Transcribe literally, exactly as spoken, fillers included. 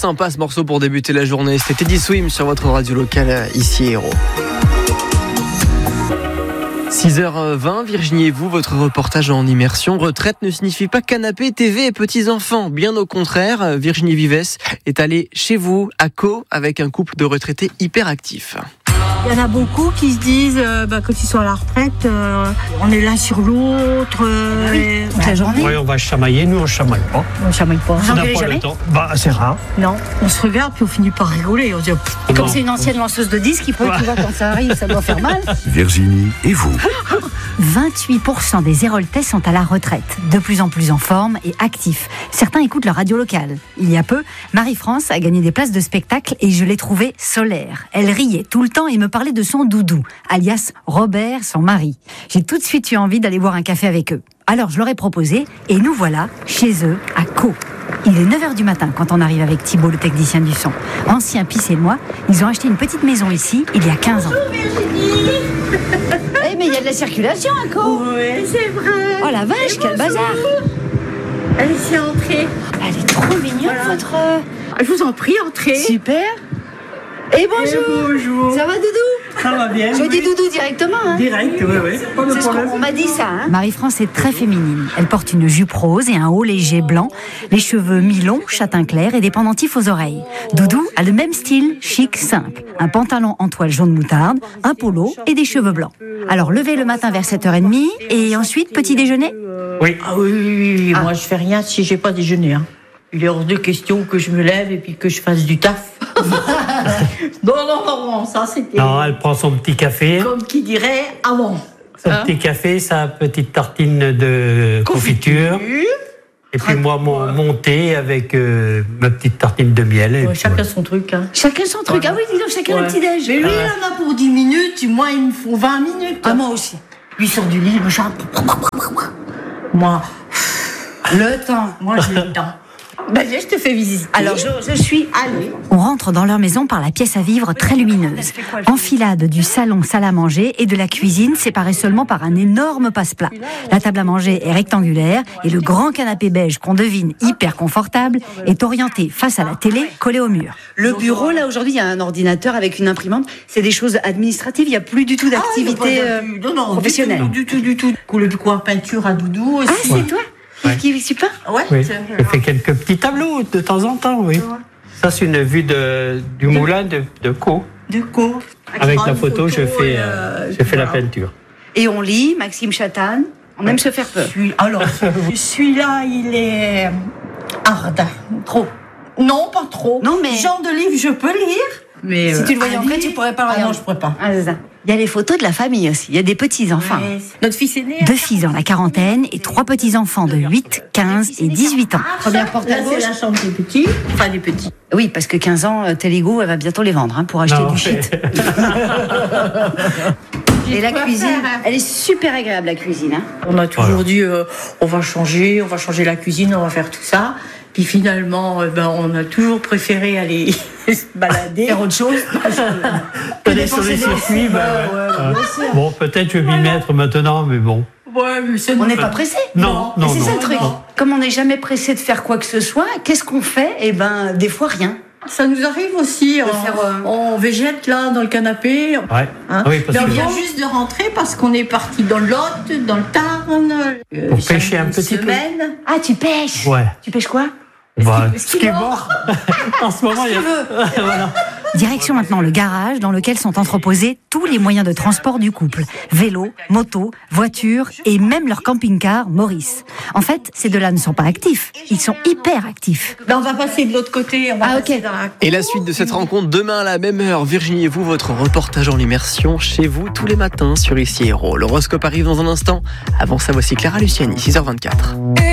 sympa ce morceau pour débuter la journée. C'était Teddy Swim sur votre radio locale, ici Héros. six heures vingt, Virginie et vous, votre reportage en immersion. Retraite ne signifie pas canapé, T V et petits-enfants. Bien au contraire, Virginie Vives est allée chez vous, à Caux, avec un couple de retraités hyper actifs. Il y en a beaucoup qui se disent, euh, bah, quand ils sont à la retraite, euh, on est l'un sur l'autre. Euh, oui, toute la journée. Oui, on va chamailler, nous on chamaille pas. On chamaille pas. Vous On n'a engueulez pas jamais le temps. Bah, c'est rare. Non, on se regarde puis on finit par rigoler. On se dit, pff, Et comme Non. c'est une ancienne lanceuse de disques, il faut que tu vois quand ça arrive, ça doit faire mal. Virginie et vous. vingt-huit pour cent des Héroltais sont à la retraite, de plus en plus en forme et actifs. Certains écoutent leur radio locale. Il y a peu, Marie-France a gagné des places de spectacle et je l'ai trouvée solaire. Elle riait tout le temps et me parlait de son doudou, alias Robert, son mari. J'ai tout de suite eu envie d'aller boire un café avec eux. Alors je leur ai proposé et nous voilà chez eux à Caux. Il est neuf heures du matin quand on arrive avec Thibault, le technicien du son. Ancien Pisse et moi, ils ont acheté une petite maison ici il y a quinze ans. Eh mais il y a de la circulation à Caux. oui, c'est vrai. Oh la vache, quel bazar. Allez, c'est entrée. Elle est trop mignonne, Voilà. votre... euh, Je vous en prie, entrez. Super. Et bonjour. bonjour. Ça va, Doudou? Ça va bien. Je dis Doudou directement. Hein. Direct, oui, oui. Pas de C'est ce problème. qu'on on m'a dit ça. Hein. Marie-France est très féminine. Elle porte une jupe rose et un haut léger blanc, les cheveux mi-longs, châtain clair et des pendentifs aux oreilles. Doudou a le même style, chic, simple. Un pantalon en toile jaune moutarde, un polo et des cheveux blancs. Alors levé le matin vers sept heures trente et ensuite petit déjeuner. Oui. Ah oui, oui, oui, oui. Ah. Moi je fais rien si j'ai pas déjeuné. Hein. Il est hors de question que je me lève et puis que je fasse du taf. non, non, non, non, ça c'était Non, elle prend son petit café, comme qui dirait avant. son petit café, sa petite tartine de confiture. Et puis moi, mon, mon thé avec euh, ma petite tartine de miel. Et Ouais, puis chacun voilà. son truc. Hein. Chacun son truc. Ah oui, dis donc, chacun Ouais. le petit déj. Mais lui, il en a pour dix minutes, moi, il me faut vingt minutes. Ah moi aussi. Lui sort du lit, machin. Moi, Le temps. moi j'ai le temps. Ben, je te fais visiter. Alors je, je suis. Allez. On rentre dans leur maison par la pièce à vivre très lumineuse. Enfilade du salon salle à manger et de la cuisine séparée seulement par un énorme passe-plat. La table à manger est rectangulaire et le grand canapé beige qu'on devine hyper confortable est orienté face à la télé collée au mur. Le bureau, là aujourd'hui, il y a un ordinateur avec une imprimante. C'est des choses administratives, il n'y a plus du tout d'activité Ah, euh, il y a pas de- non, non, professionnelle. Du tout, du tout, du tout. Coule du coin peinture à Doudou aussi. Ah, c'est toi Ouais. qui qui pas Ouais. Oui, c'est- je fais quelques petits tableaux de temps en temps, oui. Ça, c'est une vue de, du moulin de, de Caux. De quoi? Avec Ah, la une photo, je fais, et, euh, euh, je fais la voilà. peinture. Et on lit, Maxime Chatane. On aime se faire peur. Celui- Alors, celui-là, il est hard. Trop. Non, pas trop. Non, mais- Genre de livre, je peux lire. Mais Si euh, tu le voyais à en vrai, lire- tu pourrais pas le Ah regarder. non, je pourrais pas. Ah, c'est ça. Il y a les photos de la famille aussi. Il y a des petits-enfants. Ouais, c'est- Notre fils aîné. Deux filles dans la quarantaine et trois petits-enfants de huit, quinze et dix-huit ans. Première porte à Là, c'est gauche. la chambre des petits. Enfin, des petits. Oui, parce que quinze ans, euh, Télégo, elle va bientôt les vendre hein, pour acheter Non, du shit. Et la quoi cuisine, faire, hein. elle est super agréable, la cuisine. Hein. On a toujours Voilà. dit, euh, on va changer, on va changer la cuisine, on va faire tout ça. Puis finalement, euh, ben, on a toujours préféré aller se balader. Faire autre chose. Aller sur les circuits, ben, ouais. Euh, bon, peut-être je vais m'y mettre maintenant, mais bon. Ouais, mais c'est On n'est pas pressé. Non, non, Et c'est non. ça le truc. non. Comme on n'est jamais pressé de faire quoi que ce soit, qu'est-ce qu'on fait Eh ben, des fois, rien. Ça nous arrive aussi. De On, faire, euh, on végète là dans le canapé. Ouais. Hein. Oui, parce Mais on que vient juste de rentrer parce qu'on est parti dans le Lot, dans le Tarn. euh, Pour chaque pêcher un petit peu. semaine. Ah, tu pêches Ouais. Tu pêches quoi Bah, Est-ce ce qu'il qui est est mort. En ce moment, il y a. Voilà. Direction maintenant le garage dans lequel sont entreposés tous les moyens de transport du couple. Vélo, moto, voiture et même leur camping-car Maurice. En fait, ces deux-là ne sont pas actifs. Ils sont hyper actifs. Ben, on va passer de l'autre côté. On va Ah, passer ok. dans la... Et la suite de cette rencontre demain à la même heure. Virginie et vous, votre reportage en immersion chez vous tous les matins sur Ici Héros. L'horoscope arrive dans un instant. Avant ça, voici Clara Luciani, six heures vingt-quatre.